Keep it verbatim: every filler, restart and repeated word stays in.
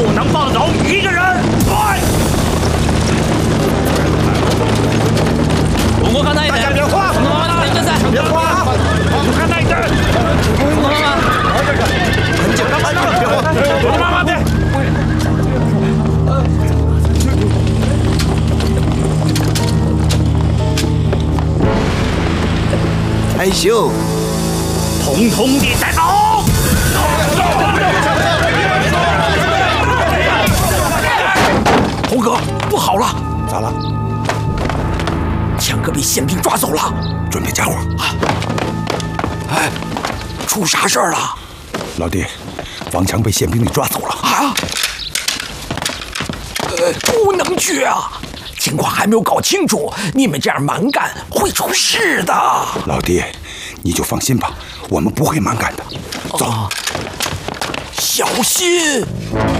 不能放走一个人。对。 我看那一阵， 大家别慌，别慌， 我看那一阵。 妈妈， 这个很简单，别慌， 慢慢的。 害羞， 统统地带走。 猴哥，不好了！ 咋了？ 强哥被宪兵抓走了， 准备家伙啊！哎，出啥事儿了？ 老弟，王强被宪兵给抓走了啊！呃，不能去啊！情况还没有搞清楚，你们这样蛮干会出事的。 老弟，你就放心吧，我们不会蛮干的。走， 啊、小心！